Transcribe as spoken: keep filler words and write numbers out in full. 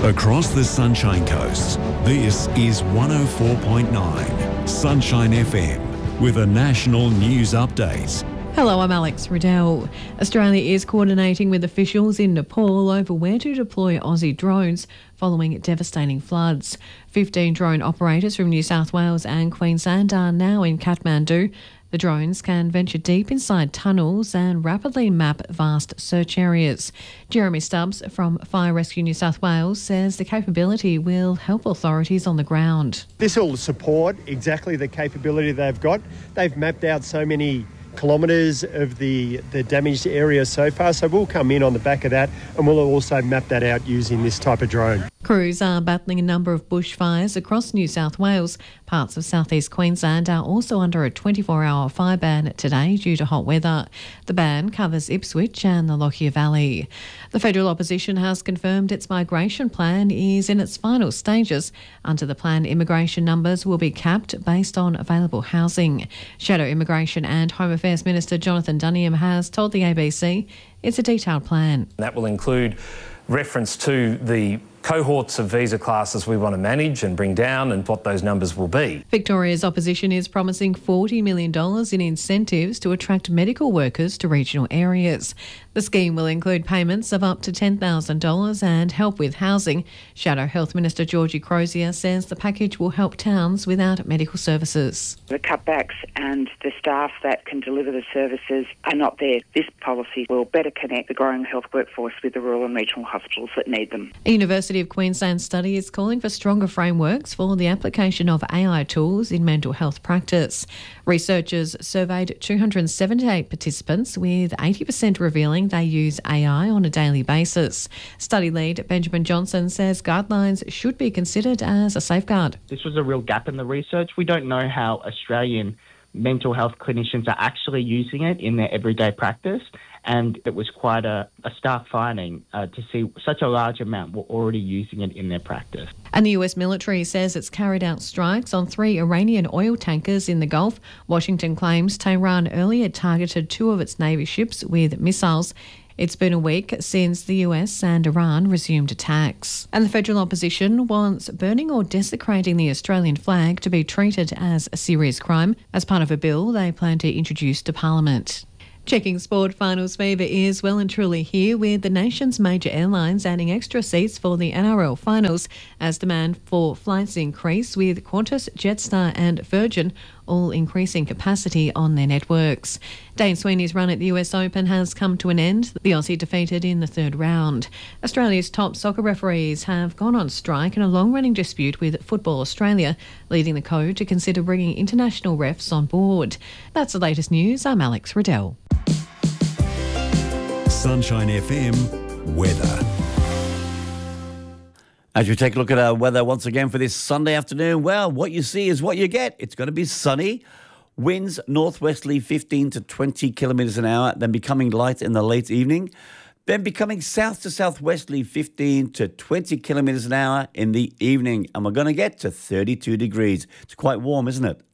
Across the Sunshine Coast, this is one oh four point nine Sunshine F M with a national news update. Hello, I'm Alex Riddell. Australia is coordinating with officials in Nepal over where to deploy Aussie drones following devastating floods. fifteen drone operators from New South Wales and Queensland are now in Kathmandu. The drones can venture deep inside tunnels and rapidly map vast search areas. Jeremy Stubbs from Fire Rescue New South Wales says the capability will help authorities on the ground. This will support exactly the capability they've got. They've mapped out so many kilometres of the, the damaged area so far, so we'll come in on the back of that and we'll also map that out using this type of drone. Crews are battling a number of bushfires across New South Wales. Parts of southeast Queensland are also under a twenty-four hour fire ban today due to hot weather. The ban covers Ipswich and the Lockyer Valley. The federal opposition has confirmed its migration plan is in its final stages. Under the plan, immigration numbers will be capped based on available housing. Shadow Immigration and Home Affairs Minister Jonathan Duniam has told the A B C it's a detailed plan. That will include reference to the cohorts of visa classes we want to manage and bring down and what those numbers will be. Victoria's opposition is promising forty million dollars in incentives to attract medical workers to regional areas. The scheme will include payments of up to ten thousand dollars and help with housing. Shadow Health Minister Georgie Crozier says the package will help towns without medical services. The cutbacks and the staff that can deliver the services are not there. This policy will better connect the growing health workforce with the rural and regional hospitals that need them. A University of Queensland study is calling for stronger frameworks for the application of A I tools in mental health practice. Researchers surveyed two hundred seventy-eight participants, with eighty percent revealing they use A I on a daily basis. Study lead Benjamin Johnson says guidelines should be considered as a safeguard. This was a real gap in the research. We don't know how Australian mental health clinicians are actually using it in their everyday practice, and it was quite a, a stark finding uh, to see such a large amount were already using it in their practice. And the U S military says it's carried out strikes on three Iranian oil tankers in the Gulf. Washington claims Tehran earlier targeted two of its Navy ships with missiles. It's been a week since the U S and Iran resumed attacks. And the federal opposition wants burning or desecrating the Australian flag to be treated as a serious crime. As part of a bill they plan to introduce to Parliament. Checking sport, finals fever is well and truly here, with the nation's major airlines adding extra seats for the N R L finals as demand for flights increase, with Qantas, Jetstar and Virgin all increasing capacity on their networks. Dane Sweeney's run at the U S Open has come to an end. The Aussie defeated in the third round. Australia's top soccer referees have gone on strike in a long-running dispute with Football Australia, leading the code to consider bringing international refs on board. That's the latest news. I'm Alex Riddell. Sunshine F M weather. As we take a look at our weather once again for this Sunday afternoon, well, what you see is what you get. It's going to be sunny. Winds northwesterly fifteen to twenty kilometres an hour, then becoming light in the late evening. Then becoming south to southwesterly fifteen to twenty kilometres an hour in the evening. And we're going to get to thirty-two degrees. It's quite warm, isn't it?